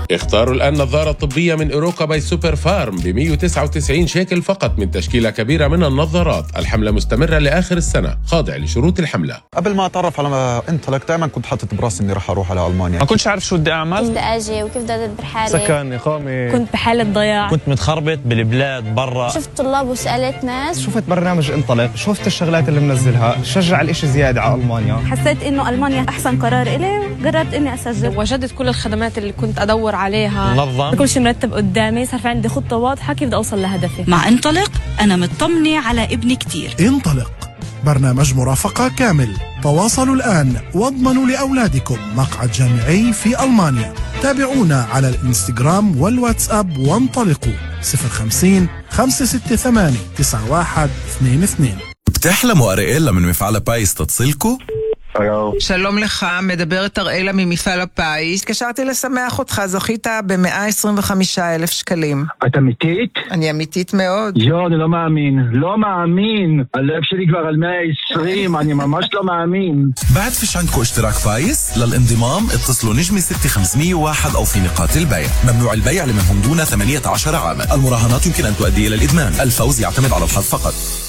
اختاروا الآن نظارة طبية من إيروكا باي سوبر فارم ب 199 شيكل فقط من تشكيلة كبيرة من النظارات. الحملة مستمرة لآخر السنة، خاضع لشروط الحملة. قبل ما أتعرف على انطلق دائما كنت حاطط براسي إني رح أروح على ألمانيا. ما كنتش عارف شو بدي أعمل، كيف بدي أجي وكيف بدي أدبر حالي، سكن، إقامة، كنت بحالة ضياع، كنت متخربط بالبلاد برا. شفت طلاب وسألت ناس، شفت برنامج انطلق، شفت الشغلات اللي منزلها، شجع الإشي زيادة على ألمانيا. حسيت إنه ألمانيا أحسن قرار إلي وقررت إني أسجل. وجدت كل الخدمات اللي كنت أدور عليها، منظم، كل شيء مرتب قدامي، صار في عندي خطة واضحة كيف بدي أوصل لهدفي. مع انطلق أنا مطمنة على ابني كتير. انطلق برنامج مرافقة كامل. تواصلوا الآن واضمنوا لأولادكم مقعد جامعي في ألمانيا. تابعونا على الانستغرام والواتساب وانطلقوا 050 568 9122. بتحلموا أريئيلا من مفعل بايس تتصلكوا؟ שלום לך, מדברת אראלה ממפעל הפיס. התקשרתי לשמח אותך, זכית ב-125,000 שקלים. את אמיתית? אני אמיתית מאוד. אני לא מאמין, לא מאמין. הלב שלי כבר על 120, אני ממש לא מאמין. بعد فيش عندكم اشتراك بايس؟ للانضمام اتصلوا نجمي 6501 أو في نقاط البيع. ممنوع البيع لمن هم دون 18 عاما. المراهنات يمكن أن تؤدي إلى الإدمان. الفوز يعتمد على الحظ فقط.